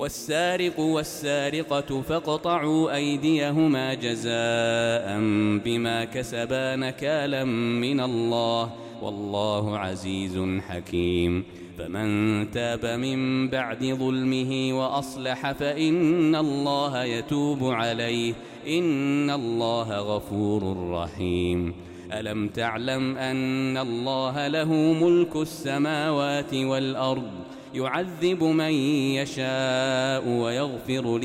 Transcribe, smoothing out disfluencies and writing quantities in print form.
والسارق والسارقة فاقطعوا أيديهما جزاء بما كسبا نكالا من الله والله عزيز حكيم. فمن تاب من بعد ظلمه وأصلح فإن الله يتوب عليه إن الله غفور رحيم. ألم تعلم أن الله له ملك السماوات والأرض يعذب من يشاء ويغفر